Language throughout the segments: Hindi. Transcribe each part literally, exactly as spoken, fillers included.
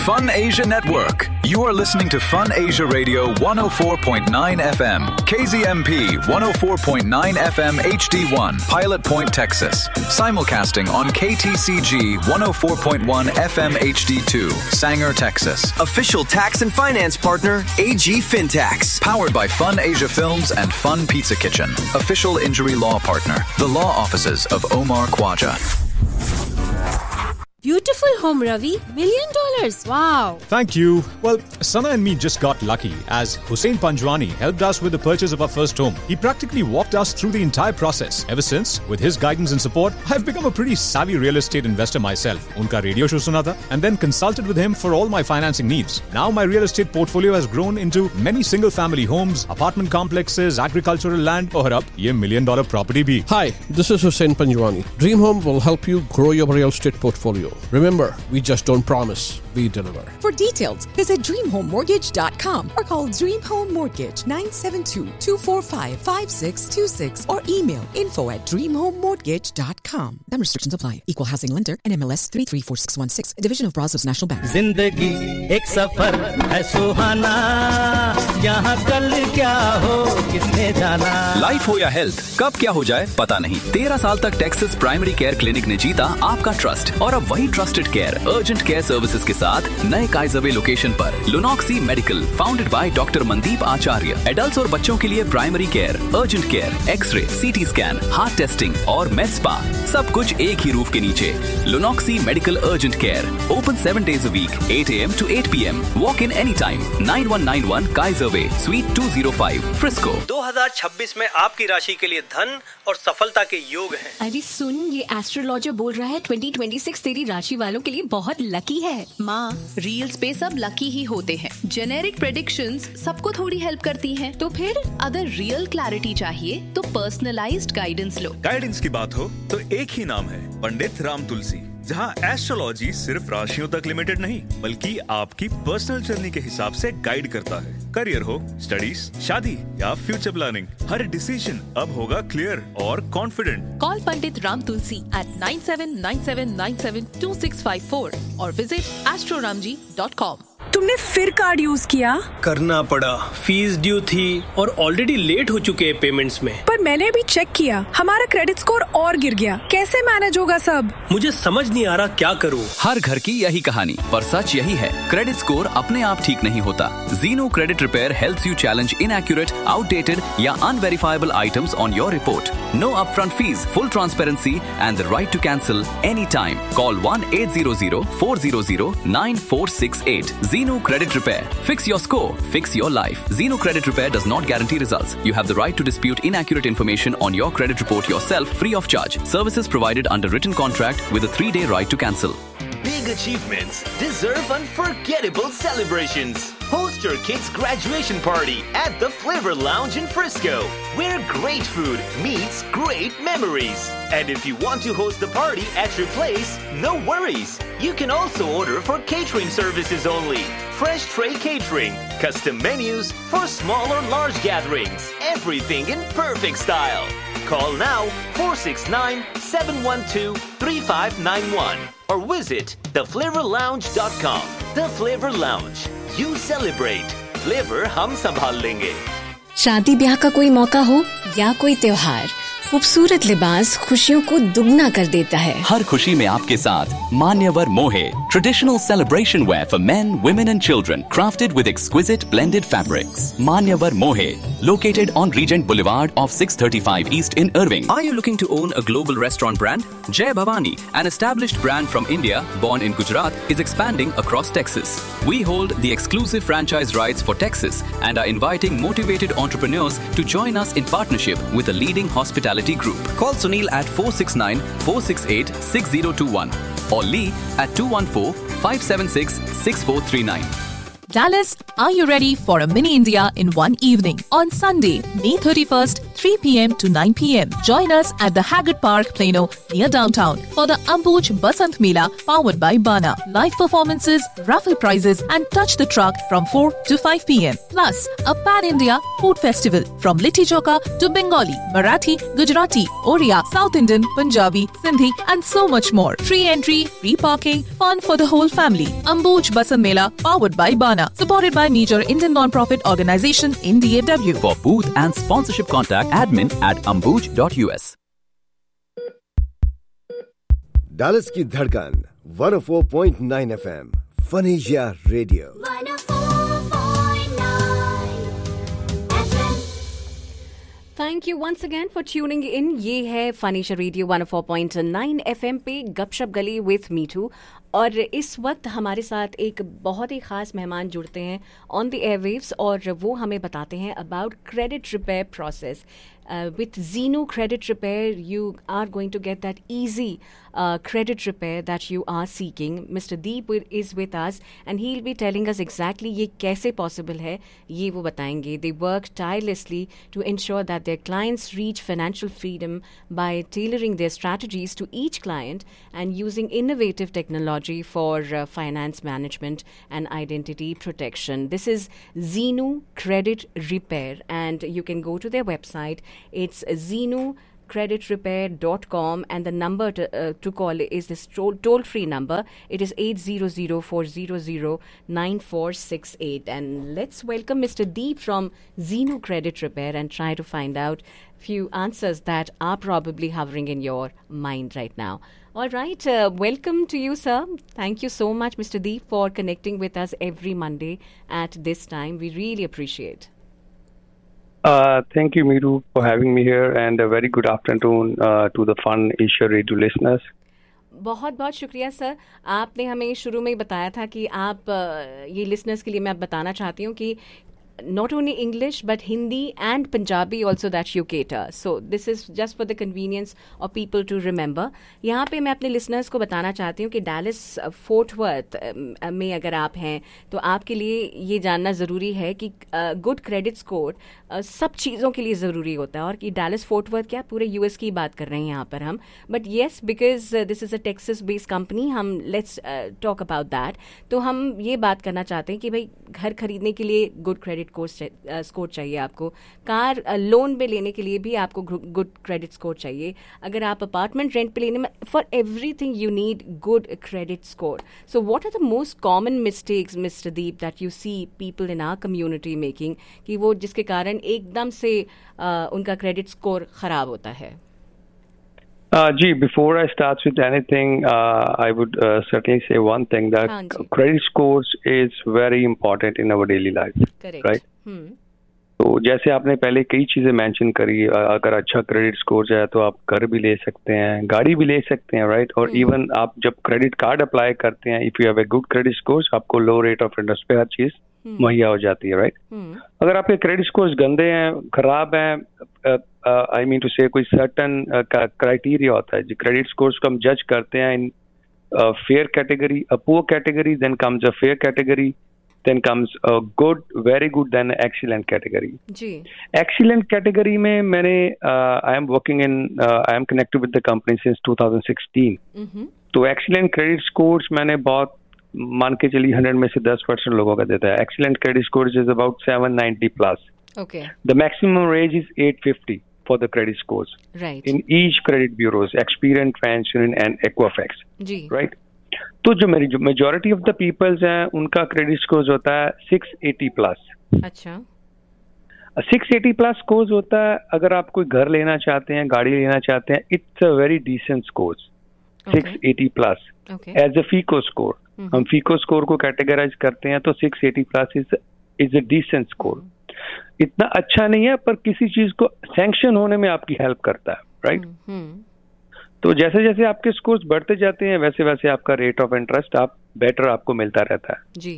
Fun Asia Network. You are listening to Fun Asia Radio one oh four point nine F M, K Z M P one oh four point nine F M H D one, Pilot Point, Texas. Simulcasting on K T C G one oh four point one F M H D two, Sanger, Texas. Official tax and finance partner, A G Fintax. Powered by Fun Asia Films and Fun Pizza Kitchen. Official injury law partner, the law offices of Omar Khwaja. Beautiful home, Ravi. Million dollars. Wow. Thank you. Well, Sana and me just got lucky as Hussein Panjwani helped us with the purchase of our first home. He practically walked us through the entire process. Ever since, with his guidance and support, I've become a pretty savvy real estate investor myself. Unka radio show suna tha, and then consulted with him for all my financing needs. Now my real estate portfolio has grown into many single-family homes, apartment complexes, agricultural land, और अब ये million dollar property भी. Hi, this is Hussein Panjwani. Dream Home will help you grow your real estate portfolio. Remember, we just don't promise, we deliver. For details, visit dream home mortgage dot com or call Dream Home Mortgage nine seven two, two four five, five six two six or email info at dream home mortgage dot com. Some restrictions apply. Equal housing lender and M L S three three four six one six, a division of Brazos National Bank. जिंदगी एक सफर है सुहाना, यहाँ कल क्या हो किसने जाना. लाइफ हो या हेल्थ, कब क्या हो जाए पता नहीं. तेरह साल तक टेक्सास प्राइमरी केयर क्लिनिक ने जीता आपका ट्रस्ट, और अब वही trusted care urgent care services के साथ नए काइजरवे लोकेशन पर. लुनॉक्सी medical, founded by doctor Mandeep Acharya. Adults और बच्चों के लिए primary care, urgent care, x ray, CT scan, heart testing और med spa, सब कुछ एक ही रूफ के नीचे. लुनॉक्सी medical urgent care, open seven days a week, eight a m to eight p m. Walk in anytime. nine one nine one Kaiserway, Suite two oh five, Frisco. दो हज़ार छब्बीस में आपकी राशि के लिए धन और सफलता के योग हैं. अरे सुन, ये एस्ट्रोलॉजर बोल रहा है twenty twenty-six तेरी राशि वालों के लिए बहुत लकी है. माँ, रील्स पे सब लकी ही होते हैं. जेनेरिक प्रेडिक्शंस सबको थोड़ी हेल्प करती हैं. तो फिर अगर रियल क्लैरिटी चाहिए तो पर्सनलाइज्ड गाइडेंस लो. गाइडेंस की बात हो तो एक ही नाम है, पंडित राम तुलसी, जहां एस्ट्रोलॉजी सिर्फ राशियों तक लिमिटेड नहीं बल्कि आपकी पर्सनल जर्नी के हिसाब से गाइड करता है. करियर हो, स्टडीज, शादी या फ्यूचर प्लानिंग, हर डिसीजन अब होगा क्लियर और कॉन्फिडेंट. कॉल पंडित राम तुलसी eight nine seven nine seven nine seven two six five four और विजिट astroramji dot com. तुमने फिर कार्ड यूज किया? करना पड़ा, फीस ड्यू थी और ऑलरेडी लेट हो चुके हैं पेमेंट्स में. पर मैंने अभी चेक किया, हमारा क्रेडिट स्कोर और गिर गया. कैसे मैनेज होगा सब? मुझे समझ नहीं आ रहा क्या करूं. हर घर की यही कहानी, पर सच यही है, क्रेडिट स्कोर अपने आप ठीक नहीं होता. Zeno Credit Repair helps you challenge inaccurate, outdated या unverifiable items on your report. No upfront fees, full transparency and the right to cancel anytime. Call one eight hundred four hundred nine four six eight. Zeno Credit Repair. Fix your score. Fix your life. Zeno Credit Repair does not guarantee results. You have the right to dispute inaccurate information on your credit report yourself free of charge. Services provided under written contract with a three-day right to cancel. Big achievements deserve unforgettable celebrations. Host your kids' graduation party at the Flavor Lounge in Frisco, where great food meets great memories. And if you want to host the party at your place, no worries. You can also order for catering services only. Fresh tray catering, custom menus for small or large gatherings. Everything in perfect style. Call now four six nine seven one two three five nine one or visit the flavor lounge dot com. The Flavor Lounge. You celebrate. Flavor हम संभाल लेंगे. शादी ब्याह का कोई मौका हो या कोई त्योहार, खूबसूरत लिबास खुशियों को दुगना कर देता है. हर खुशी में आपके साथ मान्यवर मोहे, traditional celebration wear for men, women and children, crafted with exquisite blended fabrics. Manyavar Mohe, located on Regent Boulevard of six thirty-five East in Irving. Are you looking to own a global restaurant brand? Jai Bhavani, an established brand from India, born in Gujarat, is expanding across Texas. We hold the exclusive franchise rights for Texas and are inviting motivated entrepreneurs to join us in partnership with a leading hospitality group. Call Sunil at four six nine four six eight six zero two one or Lee at two one four five seven six six four three nine. Dallas, are you ready for a mini India in one evening? On Sunday, May thirty-first, three p.m. to nine p.m. Join us at the Haggard Park, Plano, near downtown for the Ambuj Basant Mela powered by Bana. Live performances, raffle prizes and touch the truck from four to five p.m. Plus, a pan-India food festival from Litti Chokha to Bengali, Marathi, Gujarati, Oriya, South Indian, Punjabi, Sindhi and so much more. Free entry, free parking, fun for the whole family. Ambuj Basant Mela powered by Bana. Supported by major Indian non-profit organization in D F W. For booth and sponsorship contact admin at ambuj dot u s. Dallas की धड़कन one oh four point nine F M Fun Asia Radio. Thank you once again for tuning in. ये है fun Asia radio one oh four point nine F M पे गपशप गली विथ मीठू. और इस वक्त हमारे साथ एक बहुत ही ख़ास मेहमान जुड़ते हैं ऑन द एयरवेव्स और वो हमें बताते हैं about credit repair process. With Zeno Credit Repair, you are going to get that easy uh, credit repair that you are seeking. Mister Deep is with us and he'll be telling us exactly ये कैसे possible है, ये वो बताएंगे. They work tirelessly to ensure that their clients reach financial freedom by tailoring their strategies to each client and using innovative technology for uh, finance management and identity protection. This is Zeno Credit Repair and you can go to their website. It's zeno credit repair dot com and the number to, uh, to call is this toll free number. It is eight hundred, four hundred, nine four six eight. And let's welcome Mister Deep from Zeno Credit Repair and try to find out few answers that are probably hovering in your mind right now. All right, uh, welcome to you, sir. Thank you so much, Mister Deep, for connecting with us every Monday at this time. We really appreciate. Uh, thank you, Miru, for having me here, and a very good afternoon uh, to the Fun Asia Radio listeners. बहुत बहुत शुक्रिया सर. आपने हमें शुरू में ही बताया था कि आप ये लिसनर्स के लिए मैं बताना चाहती हूँ कि not only English but Hindi and Punjabi also that you cater. So this is just for the convenience of people to remember. यहाँ पे मैं अपने listeners को बताना चाहती हूँ कि Dallas Fort Worth में अगर आप हैं तो आपके लिए ये जानना ज़रूरी है कि गुड क्रेडिट स्कोर सब चीज़ों के लिए ज़रूरी होता है. और कि Dallas Fort Worth क्या पूरे यूएस की बात कर रहे हैं यहाँ पर हम. But yes because this is a Texas based company, हम लेट्स टॉक अबाउट दैट. तो हम ये बात करना चाहते हैं कि भाई घर खरीदने के लिए गुड क्रेडिट स्कोर चाहिए आपको, कार लोन पे लेने के लिए भी आपको गुड क्रेडिट स्कोर चाहिए, अगर आप अपार्टमेंट रेंट पे लेने में, for everything you need good credit score. So what are the most common mistakes mister Deep that you see people in our community making, कि वो जिसके कारण एकदम से uh, उनका क्रेडिट स्कोर खराब होता है? Uh, gee, before I start with anything, uh, I would uh, certainly say one thing, that credit scores is very important in our daily life. Correct. Right? Hmm. तो जैसे आपने पहले कई चीजें मेंशन करी, अगर अच्छा क्रेडिट स्कोर है तो आप घर भी ले सकते हैं, गाड़ी भी ले सकते हैं, राइट? और इवन आप जब क्रेडिट कार्ड अप्लाई करते हैं, if you have a good credit score, आपको लो रेट ऑफ इंटरेस्ट पे हर चीज मुहैया हो जाती है, राइट? अगर आपके क्रेडिट स्कोर्स गंदे हैं, खराब हैं, आई मीन टू से कोई सर्टन क्राइटेरिया होता है, जो क्रेडिट स्कोर्स को हम जज करते हैं इन fair category, a poor category, then comes a fair category, then comes a good, very good, then excellent category. Ji. Excellent category में मैंने uh, I am working in, uh, I am connected with the company since twenty sixteen. Mm-hmm. तो excellent credit scores मैंने बहुत मान के चलिए hundred में से ten percent लोगों का देता है. Excellent credit scores is about seven ninety plus. Okay. The maximum range is eight fifty for the credit scores. Right. In each credit bureaus, Experian, TransUnion and Equifax. Ji. Right. तो जो मेरी जो मेजॉरिटी ऑफ द पीपल्स हैं उनका क्रेडिट स्कोर होता है six eighty प्लस. अच्छा. six eighty प्लस स्कोर होता है अगर आप कोई घर लेना चाहते हैं, गाड़ी लेना चाहते हैं, it's a very decent score. six eighty plus as a फीको score, हम फीको स्कोर को कैटेगराइज करते हैं, तो six eighty plus is is a decent score. इतना अच्छा नहीं है पर किसी चीज को सैंक्शन होने में आपकी हेल्प करता है, राइट? तो जैसे जैसे आपके स्कोर्स बढ़ते जाते हैं वैसे वैसे आपका रेट ऑफ इंटरेस्ट आप बेटर आपको मिलता रहता है जी.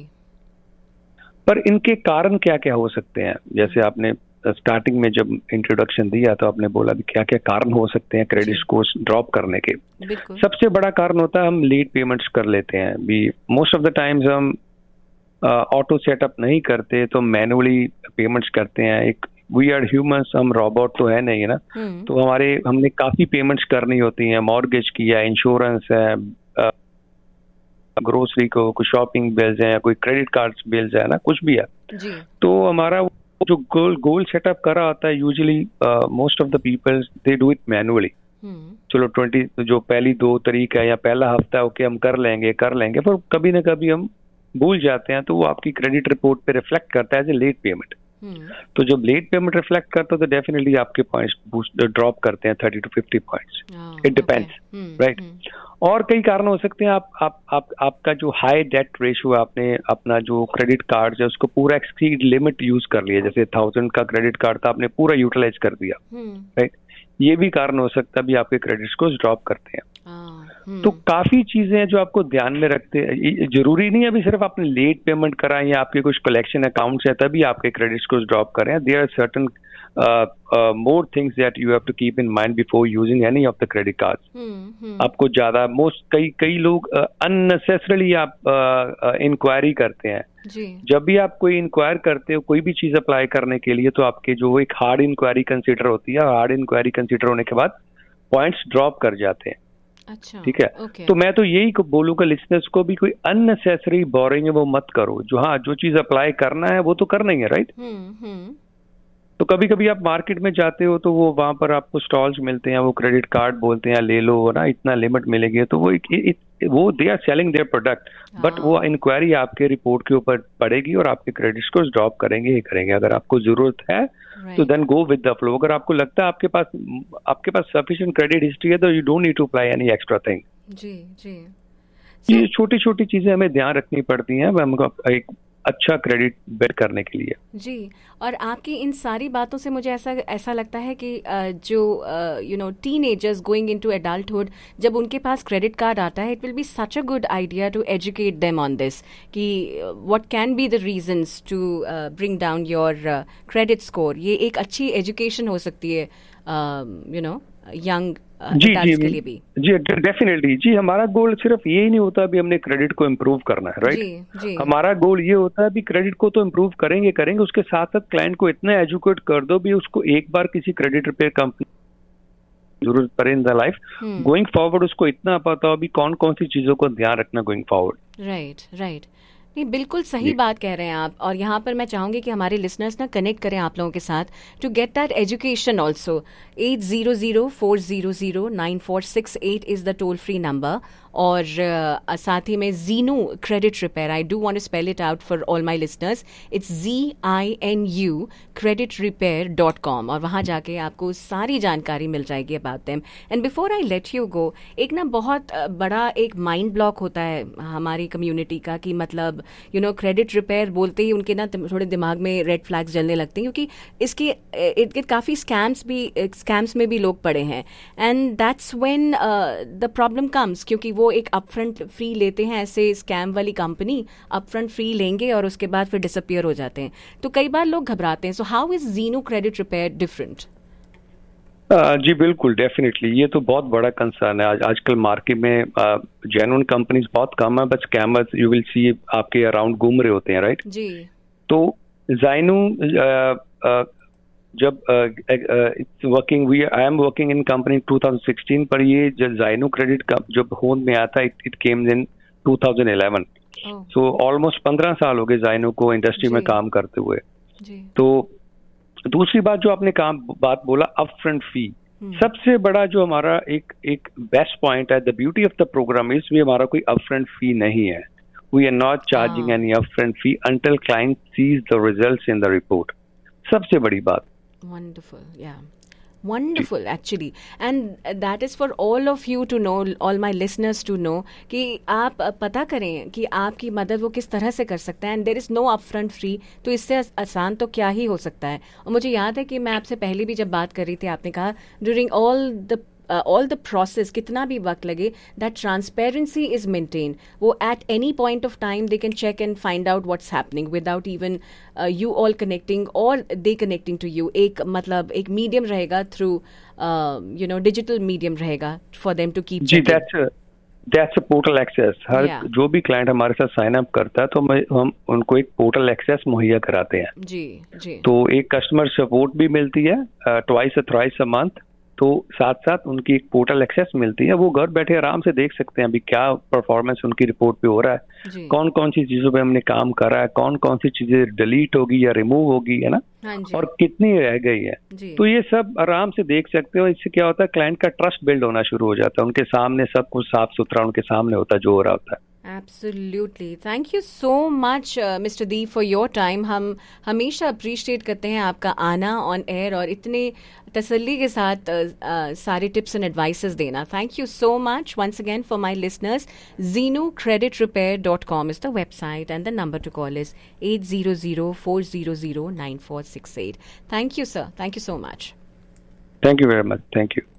पर इनके कारण क्या क्या हो सकते हैं? जैसे आपने स्टार्टिंग में जब इंट्रोडक्शन दिया तो आपने बोला कि क्या क्या कारण हो सकते हैं क्रेडिट स्कोर्स ड्रॉप करने के. सबसे बड़ा कारण होता है हम लेट पेमेंट्स कर लेते हैं. भी मोस्ट ऑफ द टाइम्स हम ऑटो सेटअप नहीं करते तो मैनुअली पेमेंट्स करते हैं. एक वी आर ह्यूमंस, हम रोबोट तो है नहीं ना, तो हमारे हमने काफी पेमेंट्स करनी होती हैं, मॉर्गेज की है, इंश्योरेंस है, ग्रोसरी को कोई शॉपिंग बिल्स है या कोई क्रेडिट कार्ड बिल्स है ना, कुछ भी है जी. तो हमारा जो गोल गोल सेटअप करा होता है, usually most of the people they do it manually. चलो ट्वेंटी जो पहली दो तारीख है या पहला हफ्ता ओके हम कर लेंगे कर लेंगे पर कभी ना कभी हम भूल जाते हैं, तो वो आपकी क्रेडिट रिपोर्ट पे रिफ्लेक्ट करता है एज ए लेट पेमेंट. तो जब लेट पेमेंट रिफ्लेक्ट करता है तो डेफिनेटली आपके पॉइंट्स ड्रॉप करते हैं thirty two fifty points. It depends, right. और कई कारण हो सकते हैं. आप आप आप आपका जो हाई डेट रेशियो, आपने अपना जो क्रेडिट कार्ड है उसको पूरा एक्सीड लिमिट यूज कर लिया, जैसे थाउजेंड का क्रेडिट कार्ड था आपने पूरा यूटिलाइज कर दिया, राइट. ये भी कारण हो सकता है भी आपके क्रेडिट स्कोर ड्रॉप करते हैं. तो काफी चीजें हैं जो आपको ध्यान में रखते हैं. जरूरी नहीं है अभी सिर्फ आपने लेट पेमेंट करा या आपके कुछ कलेक्शन अकाउंट्स है तभी आपके क्रेडिट स्कोर ड्रॉप कर रहे हैं. There are certain more things that you have to keep in mind before using any of the credit cards. आपको ज्यादा मोस्ट कई कई लोग अननेसेसरली uh, आप इंक्वायरी uh, करते हैं. जी. जब भी आप कोई इंक्वायर करते हो कोई भी चीज अप्लाई करने के लिए तो आपके जो एक हार्ड इंक्वायरी कंसीडर होती है, हार्ड इंक्वायरी कंसीडर होने के बाद पॉइंट्स ड्रॉप कर जाते हैं. अच्छा, ठीक है. okay. तो मैं तो यही बोलूंगा लिसनर्स को भी कोई अननेसेसरी बोरिंग है वो मत करो. जो हाँ जो चीज अप्लाई करना है वो तो करना ही है, राइट. तो कभी कभी आप मार्केट में जाते हो तो वो वहां पर आपको स्टॉल्स मिलते हैं, वो क्रेडिट कार्ड बोलते हैं ले लो ना, इतना लिमिट मिलेगी, तो वो इत, इत, वो they are selling their product, but वो इंक्वायरी आपके रिपोर्ट के ऊपर पड़ेगी और आपके क्रेडिट स्कोर ड्रॉप करेंगे ही करेंगे. अगर आपको जरूरत है right. तो then go with the flow. अगर आपको लगता है आपके पास आपके पास सफिशिएंट क्रेडिट हिस्ट्री है तो you don't need to apply any extra thing. जी जी. ये छोटी छोटी चीजें हमें ध्यान रखनी पड़ती हैं हमको एक अच्छा क्रेडिट बिल्ड करने के लिए. जी. और आपकी इन सारी बातों से मुझे ऐसा ऐसा लगता है कि जो you know teenagers going into adulthood, जब उनके पास क्रेडिट कार्ड आता है, it will be such a good idea to educate them on this कि what can be the reasons to bring down your credit score. ये एक अच्छी एजुकेशन हो सकती है यू नो यंग जी जी के लिए भी. जी डेफिनेटली. जी हमारा गोल सिर्फ ये ही नहीं होता अभी हमने क्रेडिट को इम्प्रूव करना है, राइट. जी, जी. हमारा गोल ये होता है अभी क्रेडिट को तो इम्प्रूव करेंगे करेंगे उसके साथ साथ क्लाइंट को इतना एजुकेट कर दो भी उसको एक बार किसी क्रेडिट रिपेयर कंपनी जरूरत पड़े in the life, going forward उसको इतना पता हो भी कौन कौन सी चीजों को ध्यान रखना गोइंग फॉरवर्ड. Right right. नहीं, बिल्कुल सही बात कह रहे हैं आप. और यहाँ पर मैं चाहूंगी कि हमारे लिसनर्स ना कनेक्ट करें आप लोगों के साथ to get that education also. Eight zero zero four zero zero nine four six eight is the toll free number. और uh, साथ ही में Jinu credit repair, I do want to spell it out for all my listeners. It's ji I N you credit repair dot com. और वहाँ जाके आपको सारी जानकारी मिल जाएगी about them. And before I let you go, एक ना बहुत बड़ा एक माइंड ब्लॉक होता है हमारी कम्युनिटी का कि मतलब यू नो क्रेडिट रिपेयर बोलते ही उनके ना थोड़े दिमाग में रेड फ्लैग्स जलने लगते हैं क्योंकि इसके इट काफ़ी स्कैम्स भी स्कैम्स में भी लोग पड़े हैं. And that's when the problem comes, क्योंकि वो एक अपफ्रंट फ्री लेते हैं. ऐसे स्कैम वाली कंपनी अपफ्रंट फ्री लेंगे और उसके बाद फिर डिसअपियर हो जाते हैं. तो कई बार लोग घबराते हैं. So how is Jinu credit repair different? Uh, जी बिल्कुल डेफिनेटली. ये तो बहुत बड़ा कंसर्न है. आज आजकल मार्केट में जेन्युइन uh, कंपनीज बहुत कम है, but scammers you will see आपके अराउंड घूम रहे होते हैं, राइट. जी. तो ज़ाइनू uh, uh, जब it's working we I am working in company two thousand sixteen, पर ये जब ज़ाइनू क्रेडिट का जब होंद में आता है it came in two thousand eleven. So almost पंद्रह साल हो गए ज़ाइनू को इंडस्ट्री में काम करते हुए. जी. तो दूसरी बात जो आपने काम बात बोला अपफ्रंट फी, सबसे बड़ा जो हमारा एक एक बेस्ट पॉइंट है, the beauty of the programme is भी हमारा कोई अपफ्रंट फी नहीं है. We are not charging any upfront fee until client seize the results in the report. सबसे बड़ी बात. Wonderful, yeah. Wonderful, actually. And that is for all of you to know, all my listeners to know, कि आप पता करें कि आपकी मदद वो किस तरह से कर सकता है. And there is no upfront free. तो इससे आसान तो क्या ही हो सकता है. और मुझे याद है कि मैं आपसे पहले भी जब बात कर रही थी, आपने कहा during all the all the process, कितना भी वक्त लगे, दैट ट्रांसपेरेंसी इज मेंटेन. वो at any point of time they can check and find out what's happening without even you all connecting और दे कनेक्टिंग टू यू. एक मतलब एक मीडियम रहेगा through you know digital medium रहेगा for them to keep. Ji that's that's a portal access. Her Yeah. जो भी क्लाइंट हमारे साथ साइन अप करता है तो मैं, हम उनको एक पोर्टल एक्सेस मुहैया कराते हैं. जी जी. तो एक कस्टमर सपोर्ट भी मिलती है ट्वाइस थ्राइस अ मंथ. तो साथ साथ उनकी एक पोर्टल एक्सेस मिलती है. वो घर बैठे आराम से देख सकते हैं अभी क्या परफॉर्मेंस उनकी रिपोर्ट पे हो रहा है, कौन कौन सी चीजों पे हमने काम करा है, कौन कौन सी चीजें डिलीट होगी या रिमूव होगी, है ना, और कितनी रह गई है. तो ये सब आराम से देख सकते हो. इससे क्या होता है, क्लाइंट का ट्रस्ट बिल्ड होना शुरू हो जाता है. उनके सामने सब कुछ साफ सुथरा उनके सामने होता है जो हो रहा होता है. Absolutely. Thank you so much, uh, Mister Deep, for your time. हम हमेशा अप्रिशिएट करते हैं आपका आना ऑन एयर और इतने तसल्ली के साथ uh, uh, सारे टिप्स एंड एडवाइसेस देना. Thank you so much once again for my listeners. zeno credit repair dot com is the website and the number to call is eight zero zero four zero zero nine four six eight. Thank you, sir. Thank you so much. Thank you very much. Thank you.